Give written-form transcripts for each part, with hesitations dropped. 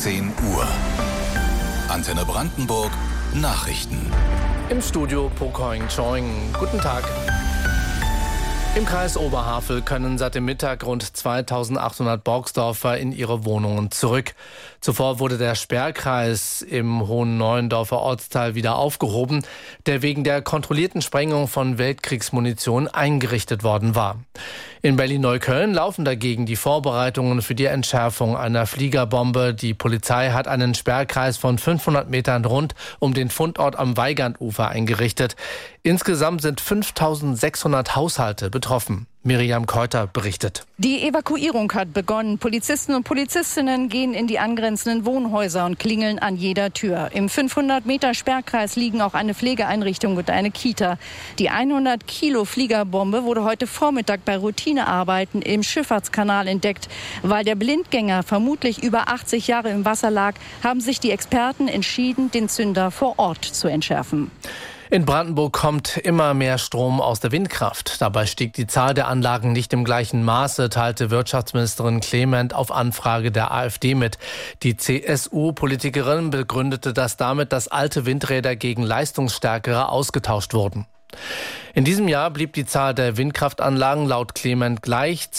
10 Uhr. Antenne Brandenburg Nachrichten. Im Studio Pokoing Choing. Guten Tag. Im Kreis Oberhavel können seit dem Mittag rund 2800 Borgsdorfer in ihre Wohnungen zurück. Zuvor wurde der Sperrkreis im Hohen Neuendorfer Ortsteil wieder aufgehoben, der wegen der kontrollierten Sprengung von Weltkriegsmunition eingerichtet worden war. In Berlin-Neukölln laufen dagegen die Vorbereitungen für die Entschärfung einer Fliegerbombe. Die Polizei hat einen Sperrkreis von 500 Metern rund um den Fundort am Weigandufer eingerichtet. Insgesamt sind 5600 Haushalte betroffen. Miriam Keuter berichtet. Die Evakuierung hat begonnen. Polizisten und Polizistinnen gehen in die angrenzenden Wohnhäuser und klingeln an jeder Tür. Im 500-Meter-Sperrkreis liegen auch eine Pflegeeinrichtung und eine Kita. Die 100-Kilo-Fliegerbombe wurde heute Vormittag bei Routinearbeiten im Schifffahrtskanal entdeckt. Weil der Blindgänger vermutlich über 80 Jahre im Wasser lag, haben sich die Experten entschieden, den Zünder vor Ort zu entschärfen. In Brandenburg kommt immer mehr Strom aus der Windkraft. Dabei stieg die Zahl der Anlagen nicht im gleichen Maße, teilte Wirtschaftsministerin Clement auf Anfrage der AfD mit. Die CSU-Politikerin begründete das damit, dass alte Windräder gegen leistungsstärkere ausgetauscht wurden. In diesem Jahr blieb die Zahl der Windkraftanlagen laut Clement gleich.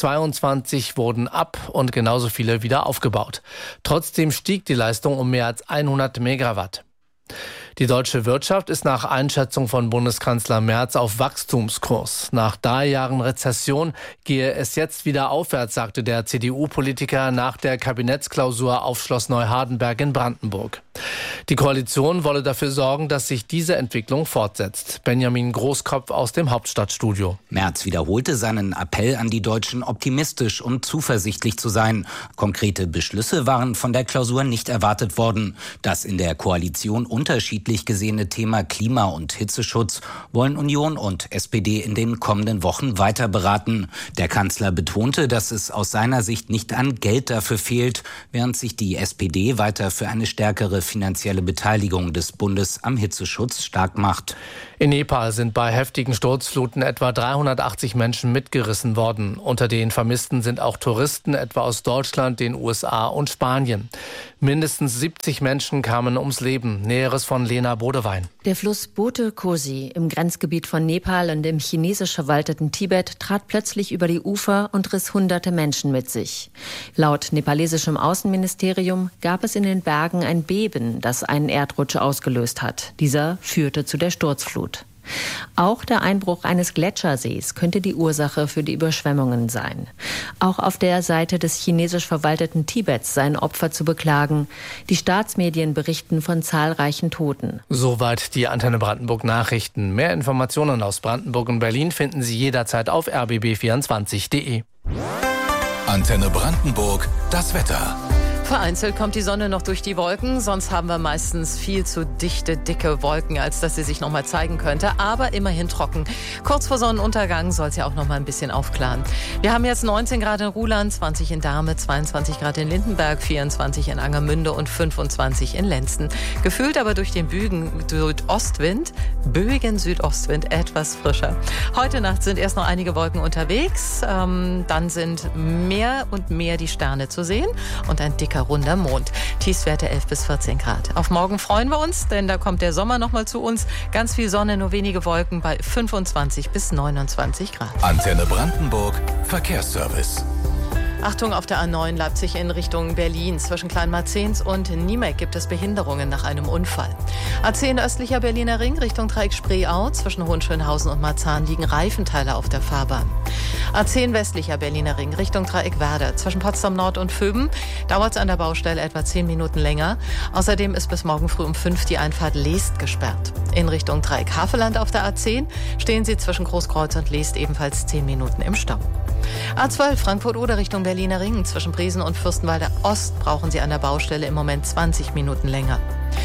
22 wurden ab und genauso viele wieder aufgebaut. Trotzdem stieg die Leistung um mehr als 100 Megawatt. Die deutsche Wirtschaft ist nach Einschätzung von Bundeskanzler Merz auf Wachstumskurs. Nach 3 Jahren Rezession gehe es jetzt wieder aufwärts, sagte der CDU-Politiker nach der Kabinettsklausur auf Schloss Neuhardenberg in Brandenburg. Die Koalition wolle dafür sorgen, dass sich diese Entwicklung fortsetzt. Benjamin Großkopf aus dem Hauptstadtstudio. Merz wiederholte seinen Appell an die Deutschen, optimistisch und zuversichtlich zu sein. Konkrete Beschlüsse waren von der Klausur nicht erwartet worden. Das in der Koalition unterschiedlich gesehene Thema Klima- und Hitzeschutz wollen Union und SPD in den kommenden Wochen weiter beraten. Der Kanzler betonte, dass es aus seiner Sicht nicht an Geld dafür fehlt, während sich die SPD weiter für eine stärkere finanzielle Beteiligung des Bundes am Hitzeschutz stark macht. In Nepal sind bei heftigen Sturzfluten etwa 380 Menschen mitgerissen worden. Unter den Vermissten sind auch Touristen, etwa aus Deutschland, den USA und Spanien. Mindestens 70 Menschen kamen ums Leben. Näheres von Lena Bodewein. Der Fluss Bote Kosi im Grenzgebiet von Nepal und im chinesisch verwalteten Tibet trat plötzlich über die Ufer und riss hunderte Menschen mit sich. Laut nepalesischem Außenministerium gab es in den Bergen ein Beben, das einen Erdrutsch ausgelöst hat. Dieser führte zu der Sturzflut. Auch der Einbruch eines Gletschersees könnte die Ursache für die Überschwemmungen sein. Auch auf der Seite des chinesisch verwalteten Tibets seien Opfer zu beklagen. Die Staatsmedien berichten von zahlreichen Toten. Soweit die Antenne Brandenburg Nachrichten. Mehr Informationen aus Brandenburg und Berlin finden Sie jederzeit auf rbb24.de. Antenne Brandenburg, das Wetter. Vereinzelt kommt die Sonne noch durch die Wolken, sonst haben wir meistens viel zu dichte, dicke Wolken, als dass sie sich noch mal zeigen könnte, aber immerhin trocken. Kurz vor Sonnenuntergang soll es ja auch noch mal ein bisschen aufklaren. Wir haben jetzt 19 Grad in Ruhland, 20 in Dahme, 22 Grad in Lindenberg, 24 in Angermünde und 25 in Lenzen. Gefühlt aber durch den böigen Südostwind etwas frischer. Heute Nacht sind erst noch einige Wolken unterwegs, dann sind mehr und mehr die Sterne zu sehen und ein dicker runder Mond. Tiefstwerte 11 bis 14 Grad. Auf morgen freuen wir uns, denn da kommt der Sommer noch mal zu uns. Ganz viel Sonne, nur wenige Wolken bei 25 bis 29 Grad. Antenne Brandenburg Verkehrsservice. Achtung, auf der A9 Leipzig in Richtung Berlin. Zwischen Kleinmarzens und Niemek gibt es Behinderungen nach einem Unfall. A10 östlicher Berliner Ring Richtung Dreieck Spreeau. Zwischen Hohenschönhausen und Marzahn liegen Reifenteile auf der Fahrbahn. A10 westlicher Berliner Ring Richtung Dreieck Werder. Zwischen Potsdam Nord und Vöben dauert es an der Baustelle etwa 10 Minuten länger. Außerdem ist bis morgen früh um 5 die Einfahrt Leest gesperrt. In Richtung Dreieck Havelland auf der A10 stehen Sie zwischen Großkreuz und Leest ebenfalls 10 Minuten im Stau. A12 Frankfurt-Oder Richtung Berliner Ring. Zwischen Bresen und Fürstenwalde Ost brauchen Sie an der Baustelle im Moment 20 Minuten länger.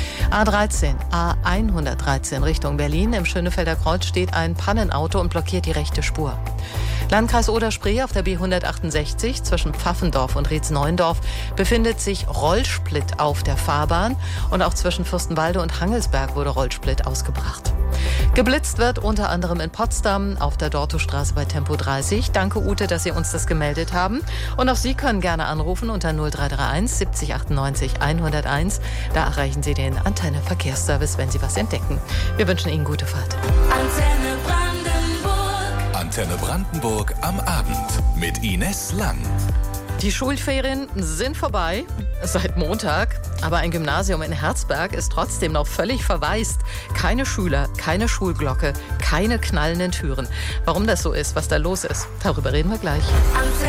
A113 Richtung Berlin. Im Schönefelder Kreuz steht ein Pannenauto und blockiert die rechte Spur. Landkreis Oder-Spree auf der B168 zwischen Pfaffendorf und Rietz-Neuendorf befindet sich Rollsplit auf der Fahrbahn und auch zwischen Fürstenwalde und Hangelsberg wurde Rollsplit ausgebracht. Geblitzt wird unter anderem in Potsdam auf der Dortostraße bei Tempo 30. Danke, Ute, dass Sie uns das gemeldet haben. Und auch Sie können gerne anrufen unter 0331 70 98 101. Da erreichen Sie den Antenne Verkehrsservice, wenn Sie was entdecken. Wir wünschen Ihnen gute Fahrt. Antenne Brandenburg. Antenne Brandenburg am Abend mit Ines Lang. Die Schulferien sind vorbei, seit Montag. Aber ein Gymnasium in Herzberg ist trotzdem noch völlig verwaist. Keine Schüler, keine Schulglocke, keine knallenden Türen. Warum das so ist, was da los ist, darüber reden wir gleich.